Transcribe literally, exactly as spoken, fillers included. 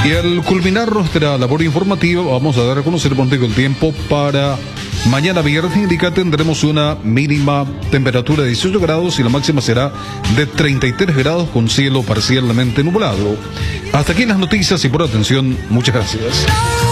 Y al culminar nuestra labor informativa, vamos a dar a conocer contigo el tiempo para mañana viernes. Indica tendremos una mínima temperatura de dieciocho grados y la máxima será de treinta y tres grados con cielo parcialmente nublado. Hasta aquí las noticias y por atención, muchas gracias.